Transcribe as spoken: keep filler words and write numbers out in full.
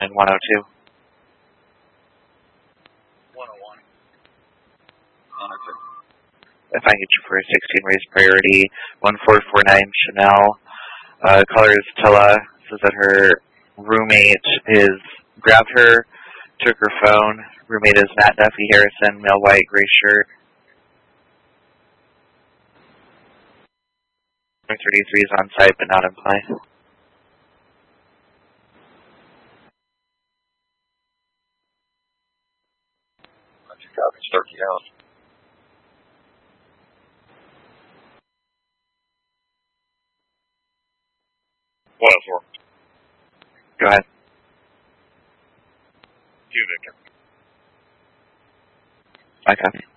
And one oh two. one oh one. If I can get you for a sixteen raised priority, one four four nine Chanel. Uh, caller is Tella. Says that her roommate is grabbed her, took her phone. Roommate is Matt Duffy Harrison, male white, gray shirt. thirty-three is on site but not in play. Copy, thirty out. one oh four. Go ahead. Two, Victor. I copy.